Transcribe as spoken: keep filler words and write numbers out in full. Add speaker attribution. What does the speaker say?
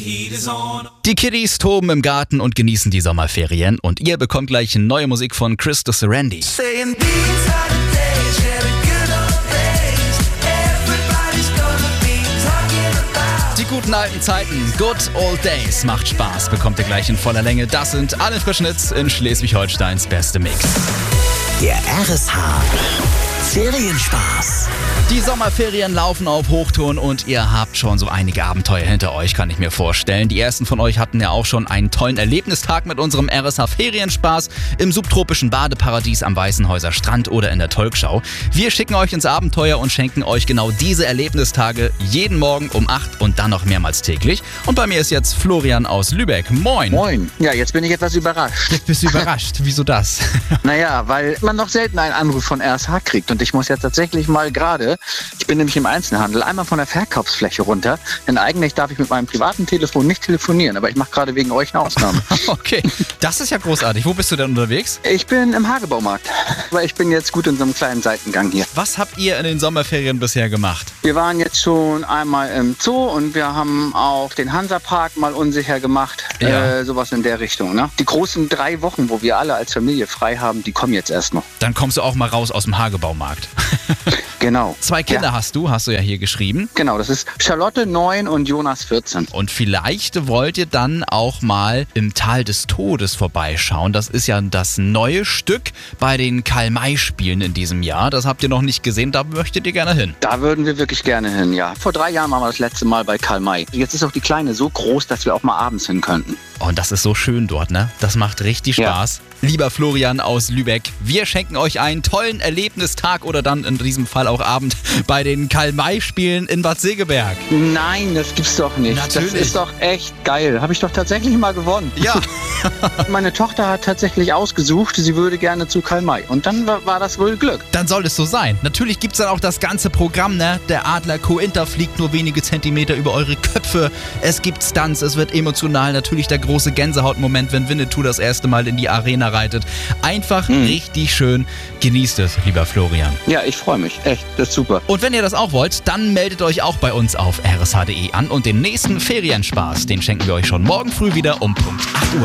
Speaker 1: Die Kiddies toben im Garten und genießen die Sommerferien. Und ihr bekommt gleich neue Musik von Christo Serendi. Die guten alten Zeiten, Good Old Days, macht Spaß, bekommt ihr gleich in voller Länge. Das sind alle frischen Hits in Schleswig-Holsteins beste Mix.
Speaker 2: Der R S H Ferienspaß.
Speaker 1: Die Sommerferien laufen auf Hochtouren und ihr habt schon so einige Abenteuer hinter euch, kann ich mir vorstellen. Die ersten von euch hatten ja auch schon einen tollen Erlebnistag mit unserem R S H Ferienspaß im subtropischen Badeparadies am Weißenhäuser Strand oder in der Tolkschau. Wir schicken euch ins Abenteuer und schenken euch genau diese Erlebnistage jeden Morgen um acht und dann noch mehrmals täglich. Und bei mir ist jetzt Florian aus Lübeck. Moin.
Speaker 3: Moin. Ja, jetzt bin ich etwas überrascht.
Speaker 1: Jetzt bist du überrascht. Wieso das?
Speaker 3: Naja, weil man noch selten einen Anruf von R S H kriegt. Und ich muss ja tatsächlich mal gerade, ich bin nämlich im Einzelhandel, einmal von der Verkaufsfläche runter. Denn eigentlich darf ich mit meinem privaten Telefon nicht telefonieren. Aber ich mache gerade wegen euch eine Ausnahme.
Speaker 1: Okay, das ist ja großartig. Wo bist du denn unterwegs?
Speaker 3: Ich bin im Hagebaumarkt. Weil ich bin jetzt gut in so einem kleinen Seitengang hier.
Speaker 1: Was habt ihr in den Sommerferien bisher gemacht?
Speaker 3: Wir waren jetzt schon einmal im Zoo und wir haben auch den Hansapark mal unsicher gemacht.
Speaker 1: Ja.
Speaker 3: Äh, sowas in der Richtung. Ne? Die großen drei Wochen, wo wir alle als Familie frei haben, die kommen jetzt erst noch.
Speaker 1: Dann kommst du auch mal raus aus dem Hagebaumarkt.
Speaker 3: Genau.
Speaker 1: Zwei Kinder
Speaker 3: Ja.
Speaker 1: hast du, hast du ja hier geschrieben.
Speaker 3: Genau, das ist Charlotte neun und Jonas vierzehn.
Speaker 1: Und vielleicht wollt ihr dann auch mal im Tal des Todes vorbeischauen. Das ist ja das neue Stück bei den Karl-May-Spielen in diesem Jahr. Das habt ihr noch nicht gesehen, da möchtet ihr gerne hin.
Speaker 3: Da würden wir wirklich gerne hin, ja. Vor drei Jahren waren wir das letzte Mal bei Karl May. Jetzt ist auch die Kleine so groß, dass wir auch mal abends hin könnten.
Speaker 1: Und das ist so schön dort, ne? Das macht richtig
Speaker 3: Ja.
Speaker 1: Spaß. Lieber Florian aus Lübeck, wir schenken euch einen tollen Erlebnistag oder dann in diesem Fall auch Abend bei den Karl-May-Spielen in Bad Segeberg.
Speaker 3: Nein, das gibt's doch nicht.
Speaker 1: Natürlich.
Speaker 3: Das ist doch echt geil. Habe ich doch tatsächlich mal gewonnen.
Speaker 1: Ja.
Speaker 3: Meine Tochter hat tatsächlich ausgesucht, sie würde gerne zu Karl May. Und dann war, war das wohl Glück.
Speaker 1: Dann soll es so sein. Natürlich gibt's dann auch das ganze Programm, ne? Der Adler Cointer fliegt nur wenige Zentimeter über eure Köpfe. Es gibt Stunts, es wird emotional. Natürlich der große Gänsehautmoment, wenn Winnetou das erste Mal in die Arena reitet. Einfach
Speaker 3: Mhm.
Speaker 1: richtig schön. Genießt es, lieber Florian.
Speaker 3: Ja, ich freue mich. Echt, das ist super.
Speaker 1: Und wenn ihr das auch wollt, dann meldet euch auch bei uns auf r s h punkt d e an und den nächsten Ferienspaß, den schenken wir euch schon morgen früh wieder um Punkt acht Uhr.